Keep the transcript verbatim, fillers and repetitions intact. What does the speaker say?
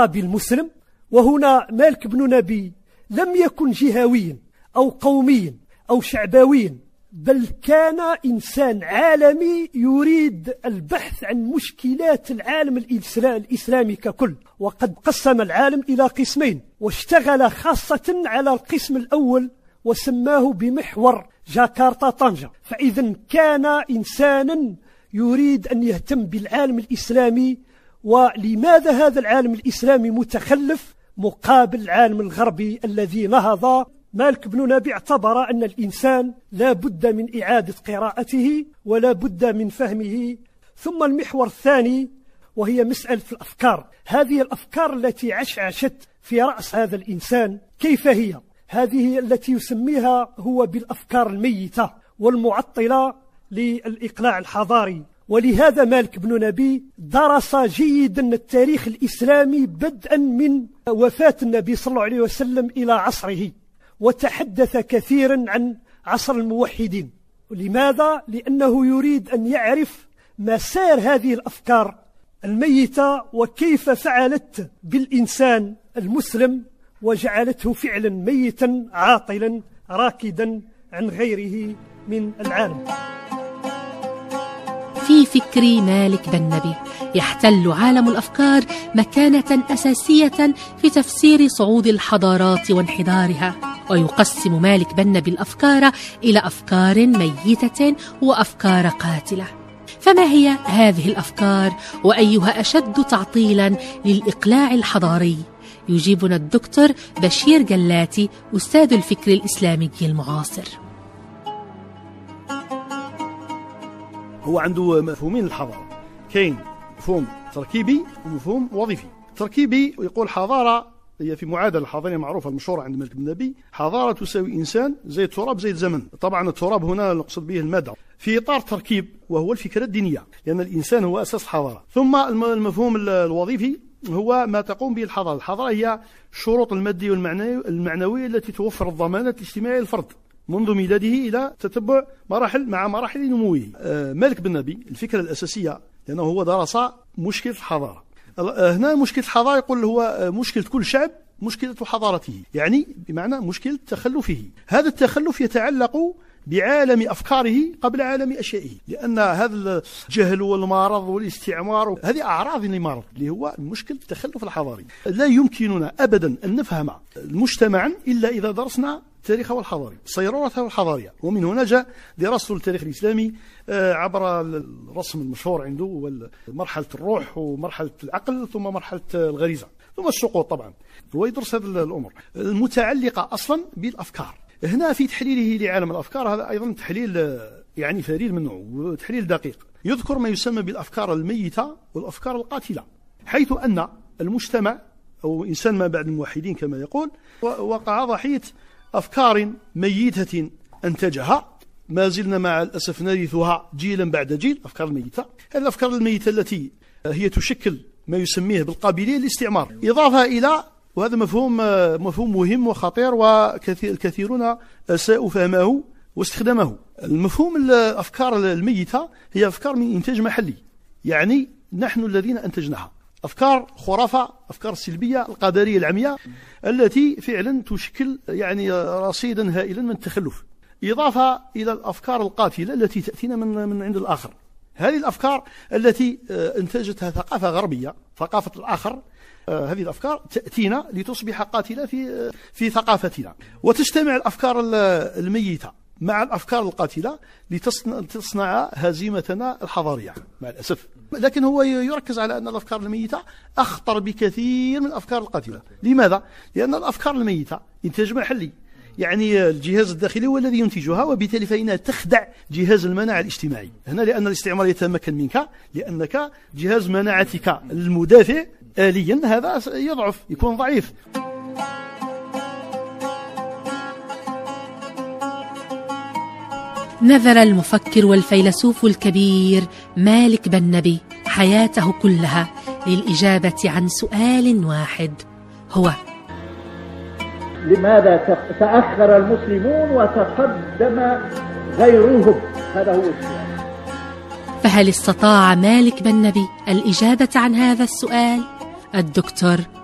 العربي المسلم. وهنا مالك بن نبي لم يكن جهويا أو قوميا أو شعبويا، بل كان إنسان عالمي يريد البحث عن مشكلات العالم الإسلامي ككل. وقد قسم العالم إلى قسمين، واشتغل خاصة على القسم الأول وسماه بمحور جاكرتا طنجة. فإذا كان إنسانا يريد أن يهتم بالعالم الإسلامي. ولماذا هذا العالم الإسلامي متخلف مقابل العالم الغربي الذي نهض؟ مالك بن نبي اعتبر أن الإنسان لا بد من إعادة قراءته ولا بد من فهمه. ثم المحور الثاني وهي مسألة الأفكار، هذه الأفكار التي عشعشت في رأس هذا الإنسان كيف هي؟ هذه التي يسميها هو بالأفكار الميتة والمعطلة للإقلاع الحضاري. ولهذا مالك بن نبي درس جيدا التاريخ الإسلامي بدءا من وفاة النبي صلى الله عليه وسلم إلى عصره، وتحدث كثيرا عن عصر الموحدين. لماذا؟ لأنه يريد أن يعرف مسار هذه الأفكار الميتة وكيف فعلت بالإنسان المسلم وجعلته فعلا ميتا عاطلا راكدا عن غيره من العالم. في فكر مالك بن نبي يحتل عالم الأفكار مكانة أساسية في تفسير صعود الحضارات وانحدارها. ويقسم مالك بن نبي الأفكار إلى أفكار ميتة وأفكار قاتلة. فما هي هذه الأفكار وأيها أشد تعطيلا للإقلاع الحضاري؟ يجيبنا الدكتور بشير جلاتي أستاذ الفكر الإسلامي المعاصر. هو عنده مفهومين للحضارة، كاين مفهوم تركيبي ومفهوم وظيفي. تركيبي يقول حضارة هي في معادلة الحضارية معروفة المشهورة عند مالك بن نبي، حضارة تساوي إنسان زي التراب زي الزمن. طبعا التراب هنا نقصد به المادة في إطار تركيب وهو الفكرة الدينية، لأن الإنسان هو أساس الحضارة. ثم المفهوم الوظيفي هو ما تقوم به الحضارة. الحضارة هي الشروط المادية والمعنوية التي توفر الضمانات الاجتماعية للفرد منذ ميلاده إلى تتبع مراحل مع مراحل نموه. مالك بن نبي الفكرة الأساسية لأنه هو درس مشكلة الحضارة. هنا مشكلة الحضارة يقول هو مشكلة كل شعب مشكلة حضارته، يعني بمعنى مشكلة تخلفه. هذا التخلف يتعلق بعالم أفكاره قبل عالم أشيائه، لأن هذا الجهل والمرض والاستعمار هذه أعراض لمرض اللي هو مشكلة التخلف الحضاري. لا يمكننا أبدا أن نفهم المجتمع إلا إذا درسنا تاريخه الحضاري، صيرورته الحضارية. ومن هنا جاء دراسة التاريخ الإسلامي عبر الرسم المشهور عنده مرحلة الروح ومرحلة العقل ثم مرحلة الغريزة ثم السقوط. طبعا هو يدرس هذه الأمور المتعلقة أصلا بالأفكار. هنا في تحليله لعالم الأفكار هذا أيضا تحليل يعني فريد من نوعه وتحليل دقيق. يذكر ما يسمى بالأفكار الميتة والأفكار القاتلة، حيث أن المجتمع أو إنسان ما بعد الموحدين كما يقول وقع ضحية أفكار ميتة أنتجها، ما زلنا مع الأسف نرثها جيلا بعد جيل. أفكار الميتة هذه الأفكار الميتة التي هي تشكل ما يسميه بالقابلية للاستعمار، إضافة إلى وهذا مفهوم مفهوم مهم وخطير والكثيرون أساءوا فهمه واستخدامه. المفهوم الأفكار الميتة هي أفكار من إنتاج محلي، يعني نحن الذين أنتجناها، أفكار خرافة، أفكار سلبية القدرية العمياء التي فعلا تشكل يعني رصيدا هائلا من التخلف، إضافة إلى الأفكار القاتلة التي تأتينا من من عند الآخر. هذه الأفكار التي انتجتها ثقافة غربية، ثقافة الآخر، هذه الأفكار تأتينا لتصبح قاتلة في في ثقافتنا. وتجتمع الأفكار الميتة مع الأفكار القاتلة لتصنع هزيمتنا الحضارية مع الأسف. لكن هو يركز على أن الأفكار الميتة أخطر بكثير من الأفكار القاتلة. لماذا؟ لأن الأفكار الميتة إنتاج محلي، يعني الجهاز الداخلي هو الذي ينتجها، وبالتالي فإنها تخدع جهاز المناعة الاجتماعي. هنا لأن الاستعمار يتمكن منك لأنك جهاز مناعتك المدافع آليا هذا يضعف، يكون ضعيف. نذر المفكر والفيلسوف الكبير مالك بن نبي حياته كلها للإجابة عن سؤال واحد، هو لماذا تأخر المسلمون وتقدم غيرهم؟ هذا هو السؤال. فهل استطاع مالك بن نبي الإجابة عن هذا السؤال؟ الدكتور